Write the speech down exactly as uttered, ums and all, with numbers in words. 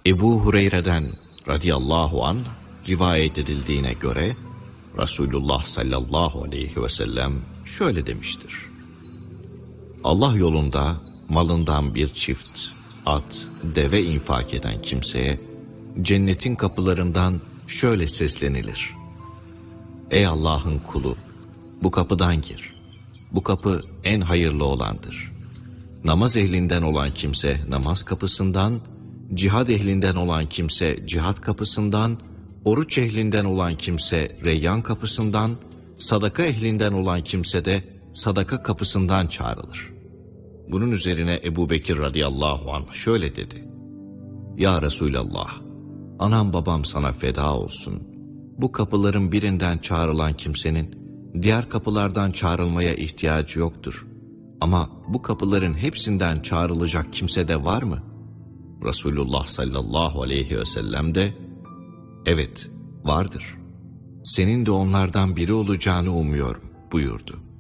Ebu Hureyre'den radıyallahu anh rivayet edildiğine göre Resulullah sallallahu aleyhi ve sellem şöyle demiştir: Allah yolunda malından bir çift at, deve infak eden kimseye cennetin kapılarından şöyle seslenilir: Ey Allah'ın kulu, bu kapıdan gir. Bu kapı en hayırlı olandır. Namaz ehlinden olan kimse namaz kapısından, cihad ehlinden olan kimse cihad kapısından, oruç ehlinden olan kimse reyyan kapısından, sadaka ehlinden olan kimse de sadaka kapısından çağrılır. Bunun üzerine Ebu Bekir radıyallahu anh şöyle dedi: Ya Resulallah, anam babam sana feda olsun. Bu kapıların birinden çağrılan kimsenin diğer kapılardan çağrılmaya ihtiyacı yoktur. Ama bu kapıların hepsinden çağrılacak kimse de var mı? Resulullah sallallahu aleyhi ve sellem de evet vardır. Senin de onlardan biri olacağını umuyorum buyurdu.